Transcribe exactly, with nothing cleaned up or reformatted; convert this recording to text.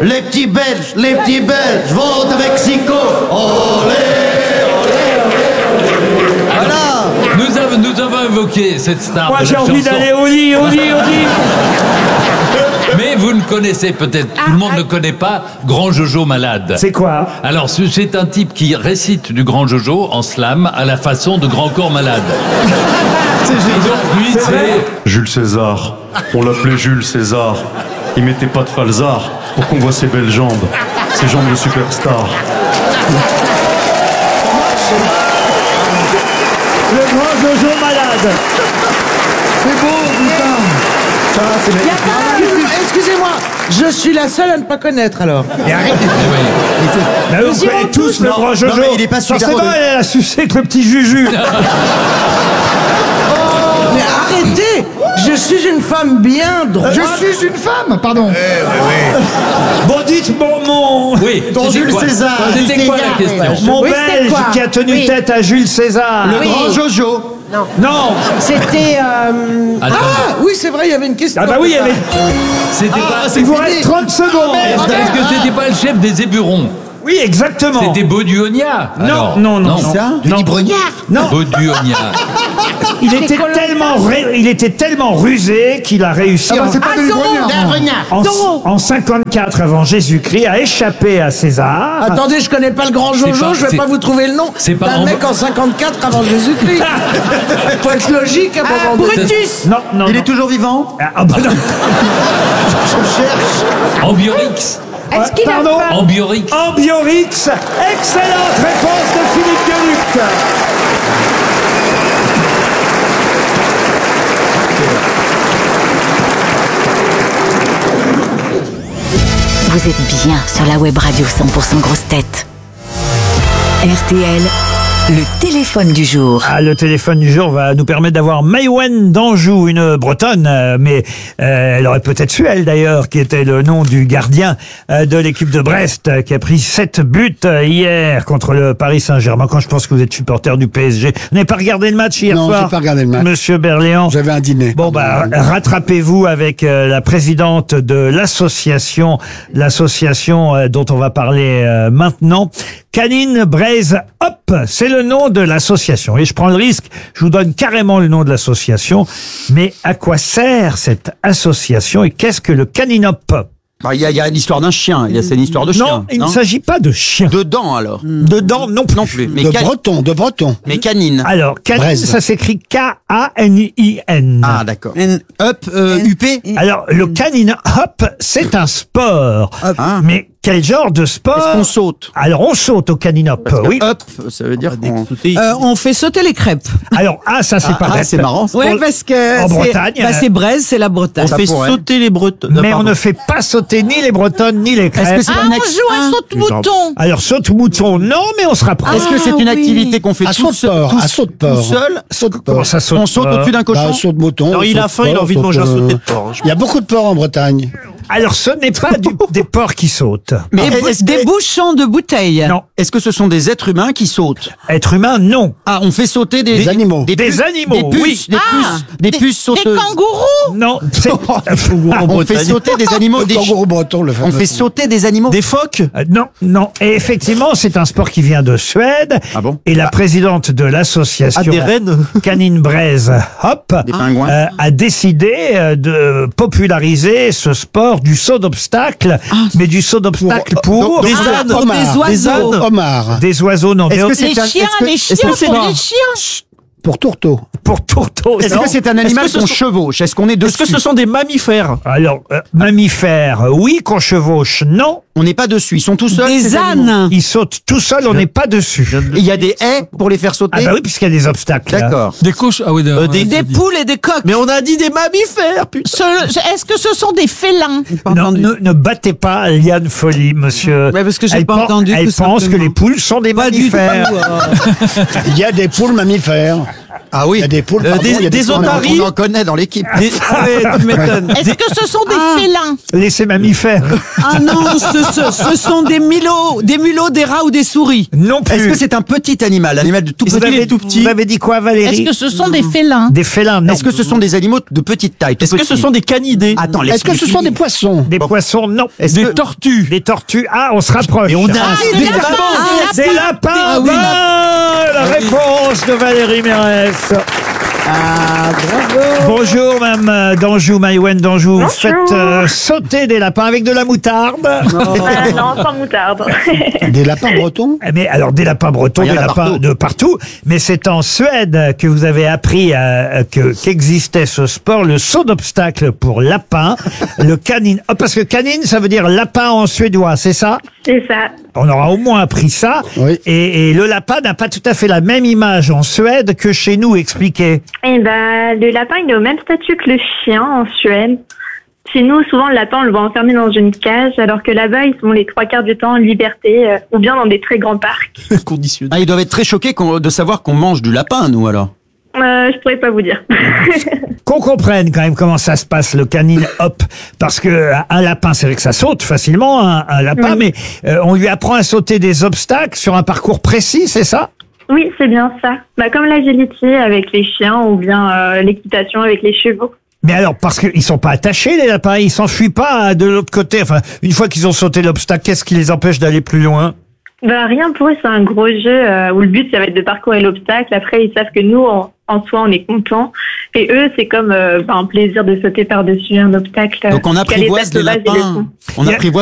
les petits Belges, les petits Belges vont de Mexico. Olé, olé, olé. Voilà. Nous avons, nous avons évoqué cette star. Moi de la j'ai envie chanson. d'aller au lit, au lit, au lit. Mais vous ne connaissez peut-être, tout le monde ne connaît pas Grand Jojo Malade. C'est quoi? Alors, ce- c'est un type qui récite du Grand Jojo en slam à la façon de Grand Corps Malade. C'est Et donc, lui, C'est vrai c'est... Jules César. On l'appelait Jules César. Il mettait pas de falzar pour qu'on voit ses belles jambes. Ses jambes de superstar. Le grand Jojo malade. C'est beau, putain. Ça, c'est Y a pas- Excusez-moi, je suis la seule à ne pas connaître alors. Et arrête. Bah, vous Nous irons connaissez tous tous, le non, grand Jojo. non, mais il est pas celui-là. Forcément, elle a sucé que le petit Juju. Mais arrêtez, je suis une femme bien droite. Je suis une femme, pardon. Bon, dites bon, mon... Oui, Ton c'était Jules quoi César. C'était quoi la César, question? Mon Oui, c'était Belge quoi? qui a tenu Oui. tête à Jules César. Le Oui. grand Jojo. Non. Non. C'était. euh, Attends, Ah oui, c'est vrai, il y avait une question. Ah bah oui, il y avait... c'était pas... c'est Il vous fini. reste trente secondes. Est-ce que c'était pas le chef des Éburons? Oui, exactement. C'était Bauduogna. Non, alors. non, non, non. Ça, Non. Denis Brognard. Non, Bauduogna. il était tellement, ré- il était tellement rusé qu'il a réussi Ah bah en- c'est pas Ah, Denis Zorro. Brognard. D'un renard. en, Zorro. en cinquante-quatre avant Jésus-Christ à échapper à César. Attendez, je connais pas le grand C'est Jojo, pas- je vais c'est- pas vous trouver le nom. c'est pas d'un en- mec en cinquante-quatre avant Jésus-Christ. Faut être logique à un Ah, moment donné. Brutus. Non, non, Il non. est toujours vivant. Ah, ah, bah non. Je cherche. Ambiorix. Est-ce qu'il a Pardon pas. Ambiorix. Ambiorix. Excellente réponse de Philippe Gueluc. Vous êtes bien sur la web radio cent pour cent grosse tête. R T L, le téléphone du jour. Ah, le téléphone du jour va nous permettre d'avoir Maïwen d'Anjou, une Bretonne, euh, mais euh, elle aurait peut-être su, elle d'ailleurs, qui était le nom du gardien euh, de l'équipe de Brest, euh, qui a pris sept buts euh, hier contre le Paris Saint-Germain. Quand je pense que vous êtes supporter du P S G, vous n'avez pas regardé le match hier Non, soir? j'ai pas regardé le match. Monsieur Berléand. J'avais un dîner. Bon, bah, rattrapez-vous avec euh, la présidente de l'association, l'association euh, dont on va parler euh, maintenant. Canine Braise Hop, c'est le nom de l'association. Et je prends le risque, je vous donne carrément le nom de l'association. Mais à quoi sert cette association et qu'est-ce que le Canine Hop? Il y, a- il y a l'histoire d'un chien. Il y a c'est une histoire de chien. Non, il ne s'agit pas de chien. Dedans alors. Dedans, non plus. Non plus. Mais, De can- breton, de breton. mais canine. Alors, Canine, Braise. ça s'écrit K A N I N. Ah d'accord. Up, euh, U P. Alors, le Canine Hop, c'est un sport. Ah. Mais quel genre de sport? Est-ce qu'on saute? Alors, on saute au Canine Hop, Parce que oui. Up, ça veut dire qu'on... Euh, on fait sauter les crêpes. Alors, ah, ça, c'est Ah, pas ah, bête. c'est marrant. Oui, Pour- parce que en c'est- Bretagne, bah, euh, c'est Braise, c'est la Bretagne. On fait sauter les Bretons. Mais on ne fait pas sauter ni les Bretonnes, ni les crêpes. Est-ce que c'est Ah, une on act- joue à saute-mouton. Alors, saute-mouton, non, mais on se rapproche. Est-ce que c'est Ah, une oui. activité qu'on fait À tout, seul, saute-port, tout, à saute-port. tout seul? Saute Comment port. ça saute On saute pas au-dessus d'un cochon? Bah, saute mouton. Non, il a faim, il a envie de manger un sauté de porc. Il y a beaucoup de porcs en Bretagne. Alors, ce n'est pas du- des porcs qui sautent. Mais Des, bou- est-ce des que, bouchons de bouteilles. Non. est-ce que ce sont des êtres humains qui sautent? Être humain, non. Ah, on fait sauter des, Des animaux. Des, Des puces- animaux, Des puces, oui. des Ah, puces, des, des- puces Des sauteuses. kangourous. Non, c'est... On fait sauter des animaux. Le Des kangourou breton, le on fameux. fait sauter des animaux. Des phoques? Euh, Non, non. Et effectivement, c'est un sport qui vient de Suède. Ah bon? Et la présidente de l'association Ah, des rennes? Canine Braise Hop Des pingouins. euh, a décidé euh, de populariser ce sport du saut d'obstacle, mais du saut d'obstacle pour, Des des, ânes. Des Homards. oiseaux. Homards. oiseaux, non. Est-ce mais que c'est Les un- chiens, est-ce que- les est-ce chiens, que c'est pour un- les chiens. Pour tourteau. pour tourteau, Est-ce non. que c'est un animal que ce qu'on sont- chevauche? Est-ce qu'on est Est-ce que dessus? ce sont des mammifères? Alors, euh, mammifères, oui, qu'on chevauche, non. On n'est pas dessus. Ils sont tout seuls. Des ces animaux. ânes. Ils sautent tout seuls, on n'est pas dessus. Et il y a des haies pour les faire sauter. Ah bah oui, puisqu'il y a des obstacles. là. D'accord. Des couches. Ah oui, Euh, des, Des poules et des coqs. Mais on a dit des mammifères, putain. Ce- Est-ce que ce sont des félins? Non, ne, ne battez pas Liane Folie, monsieur. Ouais, parce que j'ai Elle pas pen- entendu, Elle tout pense que simplement. les poules sont des Pas du tout. mammifères. euh, Il y a des poules mammifères. Ah oui. Il y a des poules, Euh, pardon, des- il y a des poules. otaries. On en connaît dans l'équipe. Des- Ah ouais, tu m'étonnes. Est-ce que ce sont des félins? Laissez mammifères. Ah non, ce, ce, ce sont des mulots, des mulots, des rats ou des souris. Non plus. Est-ce que c'est un petit animal, animal de tout vous petit avez, et tout petit? vous avez dit quoi, Valérie? Est-ce que ce sont des félins? Des félins, non. Est-ce que ce sont des animaux de petite taille? tout Est-ce que ce petits sont des canidés? Attends, Est-ce que ce sont des poissons? Des poissons, non. Est-ce Des que- tortues? Des tortues, ah, on se rapproche. Mais on a Ah, un- des des- lapins. Des lapins. Ah oui. Bonne réponse de Valérie Mérès. Ah, bravo. Bonjour, Mme d'Anjou, Maïwen d'Anjou. Vous faites euh, sauter des lapins avec de la moutarde. Euh, non, sans moutarde. Des lapins bretons? Mais alors, des lapins bretons, Il y en des a lapins partout. de partout. Mais c'est en Suède que vous avez appris euh, que qu'existait ce sport, le saut d'obstacle pour lapin, le canine. Oh, parce que canine, ça veut dire lapin en suédois, c'est ça? C'est ça. On aura au moins appris ça. Oui. Et, et le lapin n'a pas tout à fait la même image en Suède que chez nous, expliquez. Et ben, le lapin, il est au même statut que le chien en Suède. Chez nous, souvent, le lapin, on le voit enfermé dans une cage, alors que là-bas, ils sont les trois quarts du temps en liberté, euh, ou bien dans des très grands parcs. Conditionné. Ah, ils doivent être très choqués qu'on- de savoir qu'on mange du lapin, nous, alors. Euh, je pourrais pas vous dire. Qu'on comprenne quand même comment ça se passe, le canine hop. Parce que un lapin, c'est vrai que ça saute facilement, un, un lapin, mais euh, on lui apprend à sauter des obstacles sur un parcours précis, c'est ça? Oui, c'est bien ça. Bah, comme l'agility avec les chiens, ou bien euh, l'équitation avec les chevaux. Mais alors, parce qu'ils sont pas attachés, les lapins, ils s'enfuient pas de l'autre côté. Enfin, une fois qu'ils ont sauté l'obstacle, qu'est-ce qui les empêche d'aller plus loin? Bah, rien pour eux, c'est un gros jeu euh, où le but, ça va être de parcourir l'obstacle. Après, ils savent que nous, en, en soi, on est contents. Et eux, c'est comme euh, bah, un plaisir de sauter par-dessus un obstacle. Donc on Qu'à apprivoise l'étape les de base, ils le lapins. font. On Il y a- apprivoise